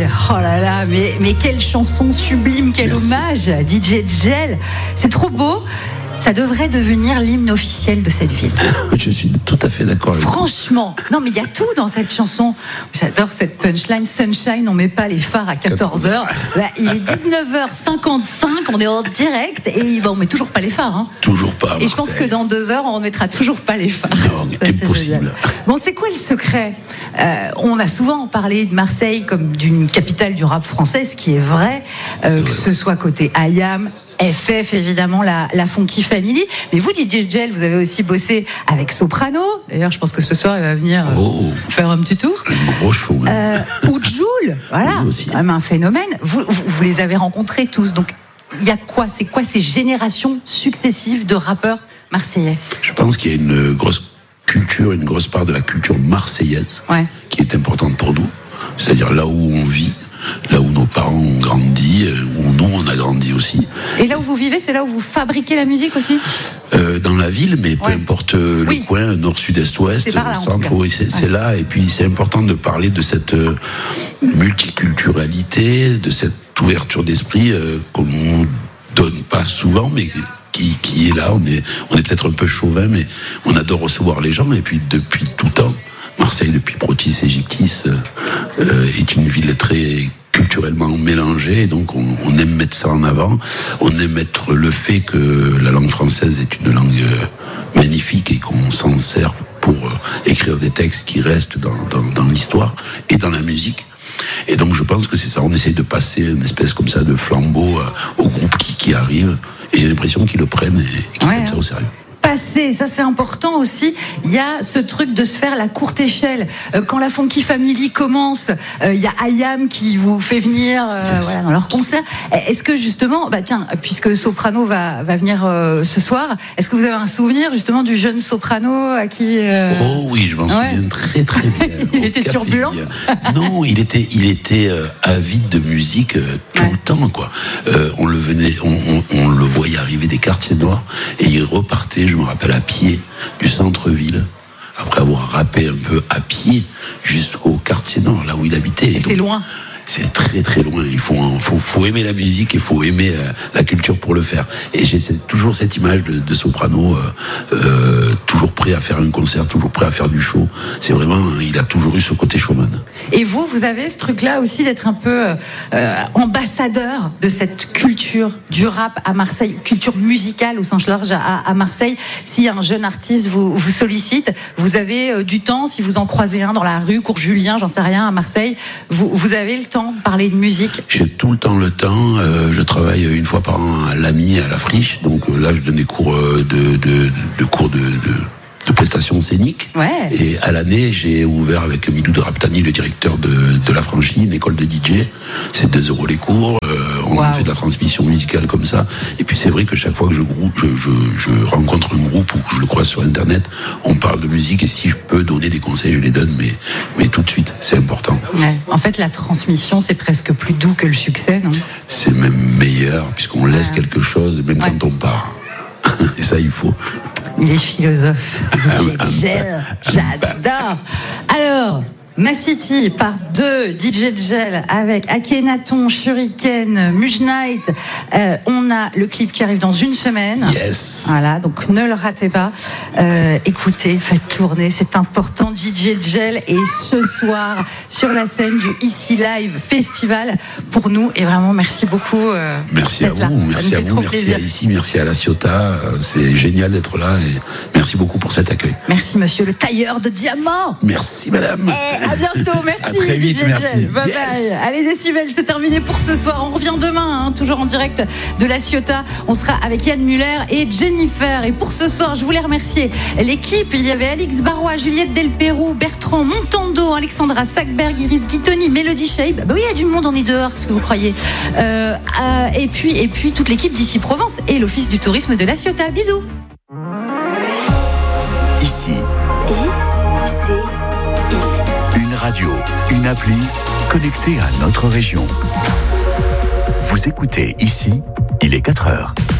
Oh là là, mais quelle chanson sublime, quel hommage à DJ Djel. C'est trop beau. Ça devrait devenir l'hymne officiel de cette ville. Je suis tout à fait d'accord avec vous. Franchement, non mais il y a tout dans cette chanson. J'adore cette punchline. Sunshine, on met pas les phares à 14h. Là, il est 19h55, on est en direct et on met toujours pas les phares. Hein. Toujours pas. Et je pense que dans 2 heures, on ne mettra toujours pas les phares. Non, impossible. Bon, c'est quoi le secret ? On a souvent parlé de Marseille comme d'une capitale du rap français, ce qui est vrai, que ce soit côté IAM, FF, évidemment, la Funky Family. Mais vous, DJ Djel, vous avez aussi bossé avec Soprano. D'ailleurs, je pense que ce soir, il va venir faire un petit tour. Un gros show. Ou Jul, voilà, un phénomène. Vous les avez rencontrés tous. Donc, il y a quoi ? C'est quoi ces générations successives de rappeurs marseillais ? Je pense qu'il y a une grosse culture, une grosse part de la culture marseillaise qui est importante pour nous. C'est-à-dire là où on vit, là où nos parents ont grandi, où nous on a grandi aussi. Et là où vous vivez, c'est là où vous fabriquez la musique aussi ? Dans la ville, mais peu importe le coin, nord, sud, est, ouest, centre, c'est là. Et puis c'est important de parler de cette multiculturalité, de cette ouverture d'esprit qu'on ne donne pas souvent, mais qui est là. On est peut-être un peu chauvin, mais on adore recevoir les gens. Et puis depuis tout temps, Marseille, depuis Protis et Gyptis, est une ville très culturellement mélangée, donc on aime mettre ça en avant. On aime mettre le fait que la langue française est une langue magnifique et qu'on s'en sert pour écrire des textes qui restent dans l'histoire et dans la musique. Et donc je pense que c'est ça, on essaye de passer une espèce comme ça de flambeau au groupe qui arrive, et j'ai l'impression qu'ils le prennent et qu'ils mettent ça au sérieux. Passer, ça c'est important aussi. Il y a ce truc de se faire la courte échelle. Quand la Funky Family commence, il y a IAM qui vous fait venir dans leur concert. Est-ce que justement, puisque Soprano va venir ce soir, est-ce que vous avez un souvenir justement du jeune Soprano à qui Oh oui, je m'en souviens très très bien. Il était turbulent. Non, il était avide de musique tout le temps, quoi. On le voyait arriver des quartiers noirs et il repartait, je me rappelle, à pied du centre-ville, après avoir rappé un peu à pied jusqu'au quartier nord, là où il habitait. Et c'est loin. C'est très très loin. Il faut aimer la musique, il faut aimer la culture pour le faire. Et j'ai toujours cette image de Soprano, toujours prêt à faire un concert, toujours prêt à faire du show. C'est vraiment, il a toujours eu ce côté showman. Et vous avez ce truc-là aussi d'être un peu ambassadeur de cette culture du rap à Marseille, culture musicale au sens large à Marseille. Si un jeune artiste vous sollicite, vous avez du temps, si vous en croisez un dans la rue, cours Julien, j'en sais rien, à Marseille, vous avez le temps de parler de musique? J'ai tout le temps je travaille une fois par an à l'AMI, à la Friche, donc là je donne des cours de prestations scéniques. Ouais. Et à l'année, j'ai ouvert avec Milou de Raptani, le directeur de la franchise, une école de DJ. C'est 2 € les cours. On fait de la transmission musicale comme ça. Et puis c'est vrai que chaque fois que je rencontre un groupe ou que je le croise sur Internet, on parle de musique. Et si je peux donner des conseils, je les donne, mais tout de suite, c'est important. Ouais. En fait, la transmission, c'est presque plus doux que le succès, non? C'est même meilleur, puisqu'on laisse quelque chose, même quand on part. Et ça, il faut. Il est philosophe. J'adore. Alors, Ma City, part 2, DJ Djel avec Akhenaton, Shuriken, Muj Knight. On a le clip qui arrive dans une semaine. Yes. Voilà, donc ne le ratez pas. Écoutez, faites tourner, c'est important. DJ Djel est ce soir sur la scène du Ici Live Festival pour nous. Et vraiment, merci beaucoup. Merci à vous, merci à vous, merci à Ici, merci à la Ciotat. C'est génial d'être là et merci beaucoup pour cet accueil. Merci monsieur le tailleur de diamants. Merci madame. À bientôt, merci. À très vite, DJ merci. Djel. Bye bye. Allez, Décibel, c'est terminé pour ce soir. On revient demain, toujours en direct de la Ciotat. On sera avec Yann Muller et Jennifer. Et pour ce soir, je voulais remercier l'équipe. Il y avait Alix Barrois, Juliette Delperou, Bertrand Montando, Alexandra Sackberg, Iris Guitoni, Mélodie Shaib. Bah oui, il y a du monde, on est dehors, qu'est-ce que vous croyez? Et puis toute l'équipe d'Ici Provence et l'Office du tourisme de la Ciotat. Bisous. Ici. Une radio, une appli connectée à notre région. Vous écoutez Ici, il est 4h.